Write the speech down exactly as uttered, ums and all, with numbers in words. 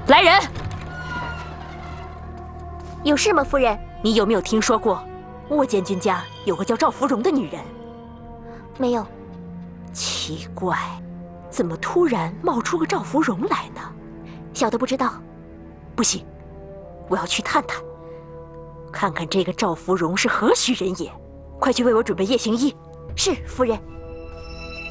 来人！ 有事吗，夫人？ 你有没有听说过，沃将军家有个叫赵芙蓉的女人？ 没有。 奇怪，怎么突然冒出个赵芙蓉来呢？ 小的不知道。 不行，我要去探探，看看这个赵芙蓉是何许人也。快去为我准备夜行衣。 是，夫人。